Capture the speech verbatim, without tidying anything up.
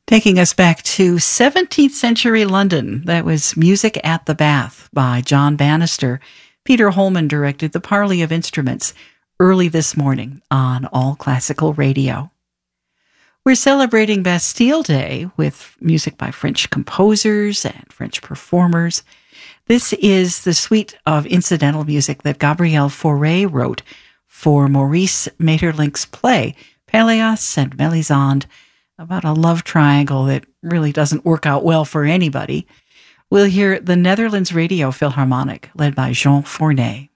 Taking us back to seventeenth century London, that was Music at the Bath by John Bannister. Peter Holman directed the Parley of Instruments early this morning on All Classical Radio. We're celebrating Bastille Day with music by French composers and French performers. This is the suite of incidental music that Gabriel Fauré wrote for Maurice Maeterlinck's play, Pelléas and Mélisande, about a love triangle that really doesn't work out well for anybody. We'll hear the Netherlands Radio Philharmonic, led by Jean Fournet.